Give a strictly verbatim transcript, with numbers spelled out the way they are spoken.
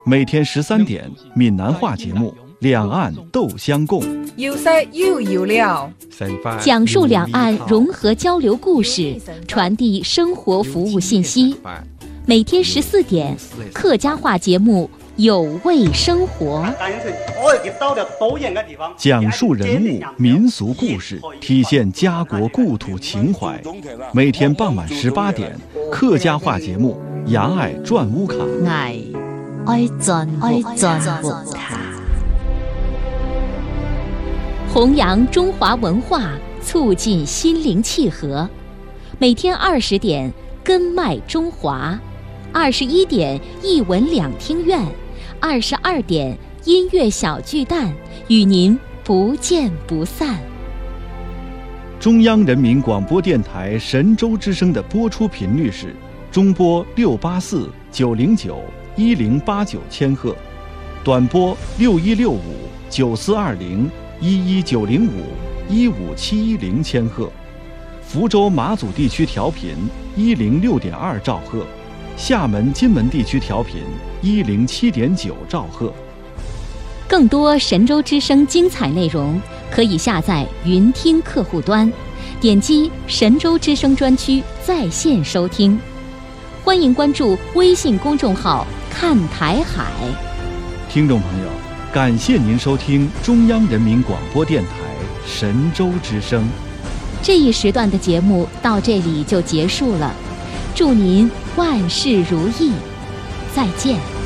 每天十三点，闽南话节目《两岸斗相共》， 有食又有料， 讲述两岸融合交流故事，传递生活服务信息。每天十四点，客家话节目《有味生活》， 讲述人物、民俗故事，体现家国故土情怀。每天傍晚十八点，客家话节目《牙爱转乌卡》。 爱转爱转乌卡，弘扬中华文化，促进心灵契合。每天二十点，根脉中华；二十一点，一文两厅院；二十二点，音乐小巨蛋，与您不见不散。 中央人民广播电台神州之声的播出频率是中波六八四九零九。一零八九千赫，短波六一六五九四二零一一九零五一五七一零千赫，福州马祖地区调频一零六点二兆赫，厦门金门地区调频一零七点九兆赫。 更多神州之声精彩内容，可以下载云听客户端，点击神州之声专区在线收听。欢迎关注微信公众号看台海。 听众朋友，感谢您收听中央人民广播电台神州之声。 这一时段的节目到这里就结束了，祝您万事如意，再见。